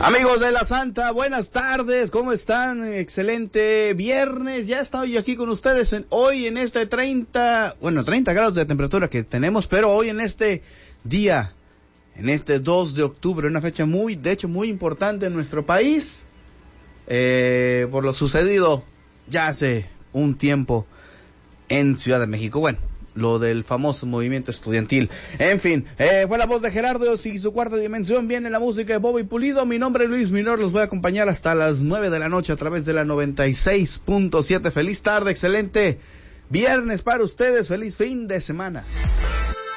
Amigos de la Santa, buenas tardes, ¿cómo están? Excelente viernes, ya estoy aquí con ustedes hoy en este 30 grados de temperatura que tenemos, pero hoy en este día, en este 2 de octubre, una fecha muy importante en nuestro país, por lo sucedido ya hace un tiempo en Ciudad de México. Bueno, lo del famoso movimiento estudiantil. En fin, fue la voz de Gerardo y su cuarta dimensión. Viene la música de Bobby Pulido. Mi nombre es Luis Minor. Los voy a acompañar hasta las 9 de la noche a través de la 96.7. Feliz tarde, excelente viernes para ustedes. Feliz fin de semana.